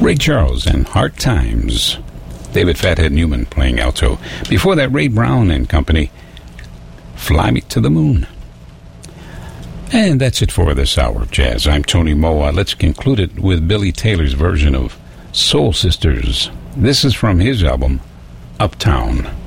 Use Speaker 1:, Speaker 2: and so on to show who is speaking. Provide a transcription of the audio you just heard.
Speaker 1: Ray Charles and Hard Times. David Fathead Newman playing alto. Before that, Ray Brown and company, Fly Me to the Moon. And that's it for this hour of jazz. I'm Tony Moa. Let's conclude it with Billy Taylor's version of Soul Sisters. This is from his album, Uptown.